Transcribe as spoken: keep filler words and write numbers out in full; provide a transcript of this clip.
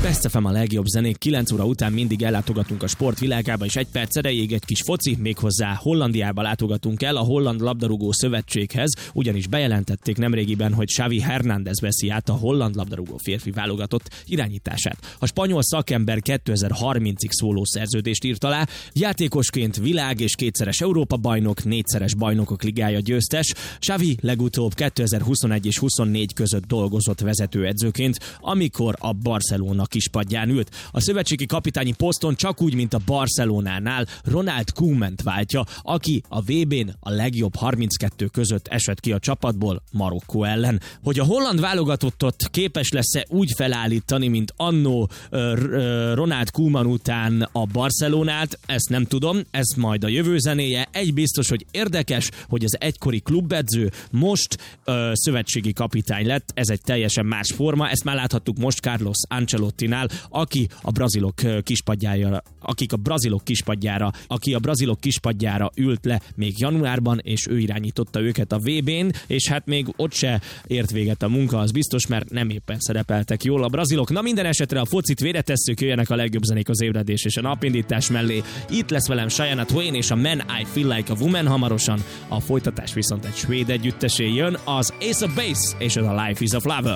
Best ef em a legjobb zenék, kilenc óra után mindig ellátogatunk a sportvilágába, és egy perc erejéig egy kis foci, méghozzá Hollandiába látogatunk el, a Holland Labdarúgó Szövetséghez, ugyanis bejelentették nemrégiben, hogy Xavi Hernández veszi át a holland labdarúgó férfi válogatott irányítását. A spanyol szakember kétezer-harmincig szóló szerződést írt alá, játékosként világ és kétszeres Európa-bajnok, négyszeres bajnokok ligája győztes. Xavi legutóbb kétezer-huszonegy és huszonnégy között dolgozott vezetőedzőként, amikor a Barcelona kispadján ült. A szövetségi kapitányi poszton csak úgy, mint a Barcelonánál Ronald Koement váltja, aki a vé bén a legjobb harminckettő között esett ki a csapatból Marokkó ellen. Hogy a holland válogatottat képes lesz-e úgy felállítani, mint annó Ronald Koeman után a Barcelonát, ezt nem tudom, ez majd a jövő zenéje. Egy biztos, hogy érdekes, hogy az egykori klubedző most ö, szövetségi kapitány lett, ez egy teljesen más forma, ezt már láthattuk most Carlos Ancelottinál, aki a brazilok kispadjára, akik a brazilok kispadjára, aki a brazilok kispadjára ült le még januárban, és ő irányította őket a vé bén, és hát még ott se ért véget a munka, az biztos, mert nem éppen szerepeltek jól a brazilok. Na minden esetre a focit véretesszük, jöjjenek a legjobb zenék az ébredés és a napindítás mellé. Itt lesz velem Shania Twain és a Man I Feel Like a Woman hamarosan, a folytatás viszont egy svéd együttesé jön, az Ace of Base és az a Life is a Flower.